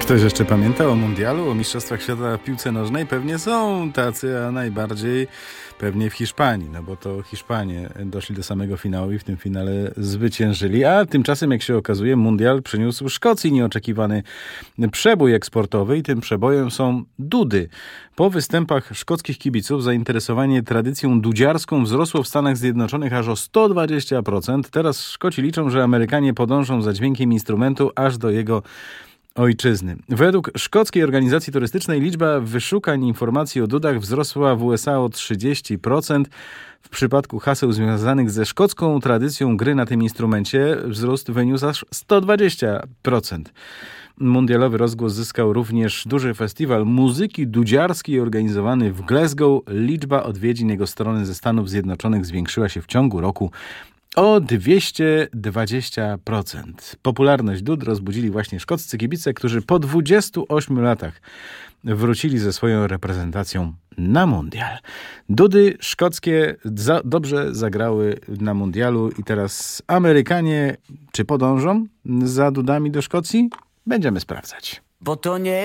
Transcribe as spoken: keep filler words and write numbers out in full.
Ktoś jeszcze pamięta o mundialu, o mistrzostwach świata w piłce nożnej? Pewnie są tacy, a najbardziej pewnie w Hiszpanii, no bo to Hiszpanie doszli do samego finału i w tym finale zwyciężyli, a tymczasem, jak się okazuje, mundial przyniósł Szkocji nieoczekiwany przebój eksportowy i tym przebojem są dudy. Po występach szkockich kibiców zainteresowanie tradycją dudziarską wzrosło w Stanach Zjednoczonych aż o sto dwadzieścia procent. Teraz Szkoci liczą, że Amerykanie podążą za dźwiękiem instrumentu aż do jego ojczyzny. Według szkockiej organizacji turystycznej liczba wyszukań informacji o dudach wzrosła w U S A o trzydzieści procent. W przypadku haseł związanych ze szkocką tradycją gry na tym instrumencie wzrost wyniósł aż sto dwadzieścia procent. Mundialowy rozgłos zyskał również duży festiwal muzyki dudziarskiej organizowany w Glasgow. Liczba odwiedzin jego strony ze Stanów Zjednoczonych zwiększyła się w ciągu roku o dwieście dwadzieścia procent. Popularność dud rozbudzili właśnie szkoccy kibice, którzy po dwudziestu ośmiu latach wrócili ze swoją reprezentacją na mundial. Dudy szkockie za, dobrze zagrały na mundialu i teraz Amerykanie czy podążą za dudami do Szkocji? Będziemy sprawdzać. Bo to nie